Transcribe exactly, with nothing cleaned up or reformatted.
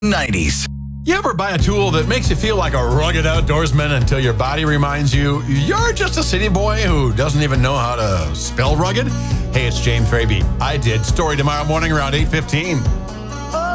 nineties. You ever buy a tool that makes you feel like a rugged outdoorsman until your body reminds you you're just a city boy who doesn't even know how to spell rugged? Hey, it's James Raby. I did. Story tomorrow morning around eight fifteen.